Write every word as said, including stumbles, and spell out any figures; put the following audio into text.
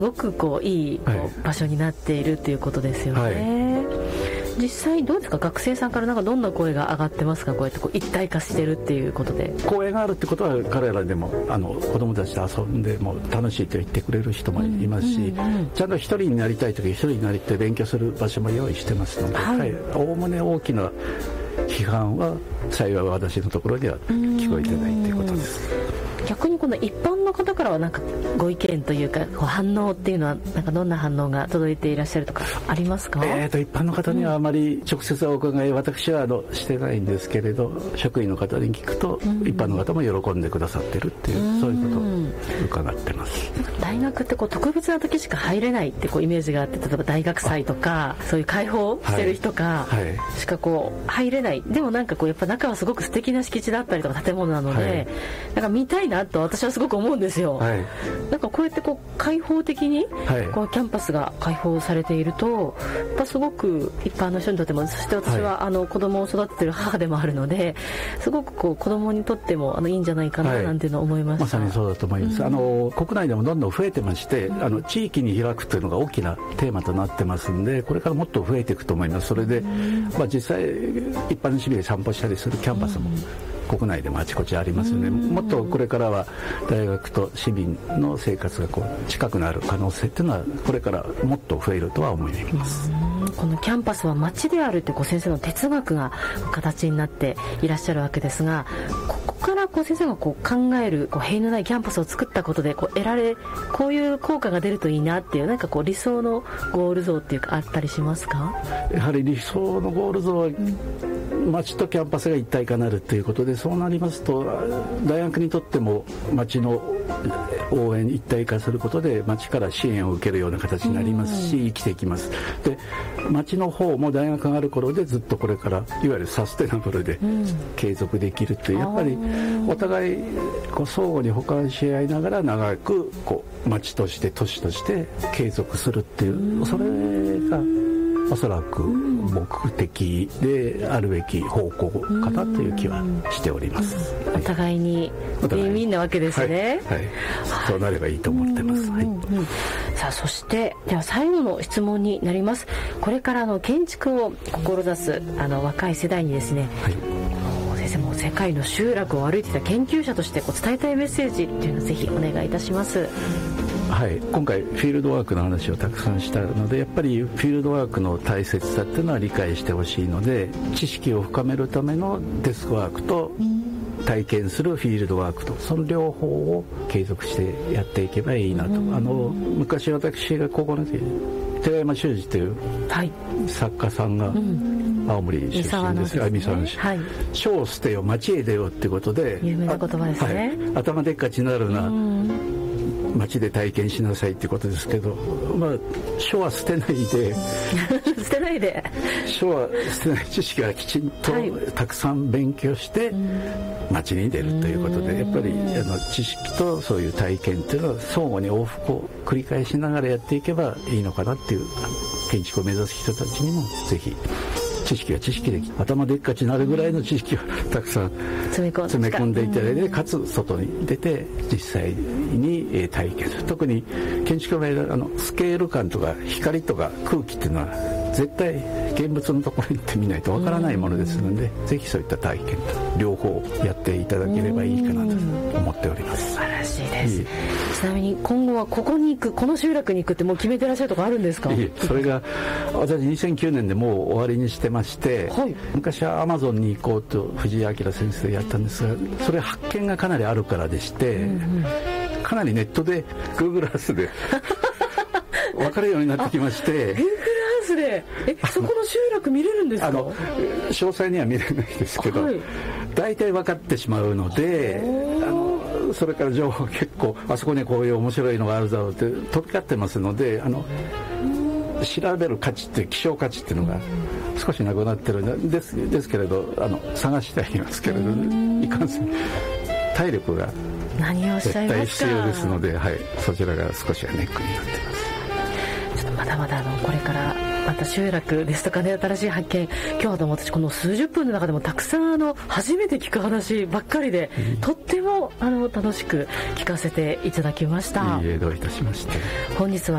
ごくこういいこう、はい、場所になっているということですよね、はい、実際どうですか、学生さんからなんかどんな声が上がってますか、こうやってこう一体化してるっていうことで。 公園があるってことは彼らでもあの子供たちと遊んでも楽しいと言ってくれる人もいますし、うんうんうん、ちゃんと一人になりたいとき一人になりたい勉強する場所も用意してますので、はい、おおむね大きな批判は幸い私のところには聞こえてないということです。 逆にこの一般の方からはなんかご意見というかこう反応っていうのはなんかどんな反応が届いていらっしゃるとかありますか？ えーと一般の方にはあまり直接はお伺い、私はあのしてないんですけれど、職員の方に聞くと、うん、一般の方も喜んでくださってるっていう、うん、そういうことを伺ってます。 大学ってこう特別な時しか入れないってこうイメージがあって、例えば大学祭とかそういう開放してる人かしかこう入れない、でもなんかこうやっぱ中はすごく素敵な敷地だったりとか建物なので、はい、なんか見たいなと私はすごく思うんですよ、はい、なんかこうやってこう開放的にこうキャンパスが開放されているとやっぱすごく一般の人にとっても、そして私は、はい、あの子供を育てている母でもあるので、すごくこう子供にとってもあのいいんじゃないかななんていうのを思いました、 はい、まさにそうだと思います、うん、あの国内でもどんどん増えてまして、うん、あの地域に開くというのが大きなテーマとなってますんで、これからもっと増えていくと思います。それで、うん、まあ、実際一般の市民で散歩したりするキャンパスも、うん国内でもあちこちありますよね。もっとこれからは大学と市民の生活がこう近くなる可能性っていうのはこれからもっと増えるとは思います。 このキャンパスは街であるってこう先生の哲学が形になっていらっしゃるわけですが、ここからこう先生がこう考えるこう塀のないキャンパスを作ったことでこう得られこういう効果が出るといいなっていう、なんかこう理想のゴール像っていうかあったりしますか？ やはり理想のゴール像は、うん町とキャンパスが一体化なるということで、そうなりますと大学にとっても町の応援一体化することで町から支援を受けるような形になりますし、生きていきます。で町の方も大学がある頃でずっとこれからいわゆるサステナブルで継続できるという、やっぱりお互いこう相互に補完し合いながら長くこう町として都市として継続するっていう、それがおそらく目的であるべき方向かなという気はしております。 お互いにウィンウィンなわけですね。 はいはい、そうなればいいと思ってます。はい、 さあそしてでは最後の質問になります。これからの建築を志すあの若い世代にですね、はい、先生も世界の集落を歩いていた研究者としてこう伝えたいメッセージというのをぜひお願いいたします。 はい、今回フィールドワークの話をたくさんしたので、やっぱりフィールドワークの大切さっていうのは理解してほしいので、知識を深めるためのデスクワークと体験するフィールドワークと、その両方を継続してやっていけばいいなと。あの昔私が高校の時寺山修司という作家さんが、はい、青森出身ですが、三沢の市、はい、書を捨てよ町へ出ようってことで有名な言葉ですね、 はい、頭でっかちなるな街で体験しなさいってことですけど、まあ書は捨てないで捨てないで書は捨てない、知識がきちんとたくさん勉強して街に出るということで、やっぱりあの知識とそういう体験っていうのは相互に往復を繰り返しながらやっていけばいいのかなっていう、建築を目指す人たちにもぜひ知識は知識で頭でっかちになるぐらいの知識をたくさん詰め込んでいただいて、かつ外に出て実際に体験する。特に建築の場合、あのスケール感とか光とか空気っていうのは絶対現物のところに行ってみないとわからないものですので、ぜひそういった体験と両方やっていただければいいかなと思っております。 素晴らしいです。いいちなみに今後はここに行く、この集落に行くってもう決めてらっしゃるとかあるんですか？ いいそれが私にせんきゅうねんでもう終わりにしてまして、はい、昔はアマゾンに行こうと藤井明先生でやったんですが、それ発見がかなりあるからでして、うんうん、かなりネットで Google Earth で分かるようになってきまして、 Google Earth でえそこの集落見れるんですか？あの詳細には見れないですけど、はい、大体分かってしまうので、あのそれから情報結構あそこにこういう面白いのがあるだろうって飛び交ってますので、あの調べる価値って希少価値っていうのが少しなくなってるんですですけれど、あの探してはいますけれど、いかんせん体力が絶対必要ですので、はい、そちらが少しはネックになっています。 ちょっとまだまだあのこれからまた集落ですとかね、新しい発見、今日はでも私この数十分の中でもたくさんあの初めて聞く話ばっかりで、うん、とってもあの楽しく聞かせていただきました。 いいえ、どういたしまして。 本日は